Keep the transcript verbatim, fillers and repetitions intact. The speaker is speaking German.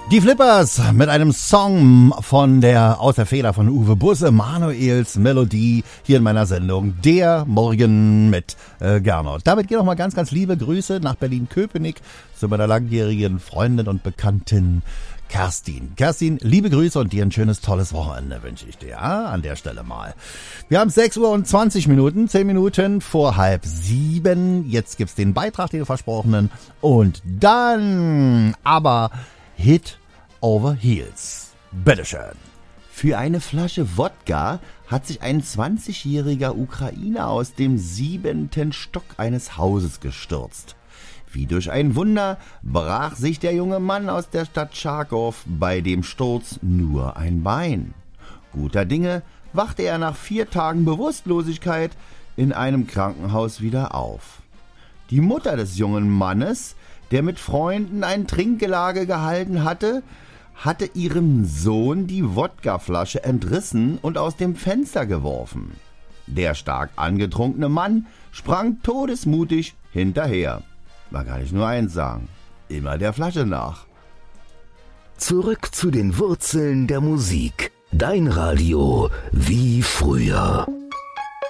Die Flippers mit einem Song von der aus der Feder von Uwe Busse, Manuels Melodie, hier in meiner Sendung Der Morgen mit äh, Gernot. Damit gehen noch mal ganz, ganz liebe Grüße nach Berlin-Köpenick zu meiner langjährigen Freundin und Bekanntin Kerstin. Kerstin, liebe Grüße und dir ein schönes, tolles Wochenende wünsche ich dir, ja, an der Stelle mal. Wir haben sechs Uhr und zwanzig Minuten, zehn Minuten vor halb sieben. Jetzt gibt's den Beitrag, den versprochenen. Und dann aber Hit over Heels. Bitteschön. Für eine Flasche Wodka hat sich ein zwanzigjähriger Ukrainer aus dem siebenten Stock eines Hauses gestürzt. Wie durch ein Wunder brach sich der junge Mann aus der Stadt Charkow bei dem Sturz nur ein Bein. Guter Dinge wachte er nach vier Tagen Bewusstlosigkeit in einem Krankenhaus wieder auf. Die Mutter des jungen Mannes, der mit Freunden ein Trinkgelage gehalten hatte, hatte ihrem Sohn die Wodkaflasche entrissen und aus dem Fenster geworfen. Der stark angetrunkene Mann sprang todesmutig hinterher. Man kann ich nur eins sagen, immer der Flasche nach. Zurück zu den Wurzeln der Musik. Dein Radio wie früher.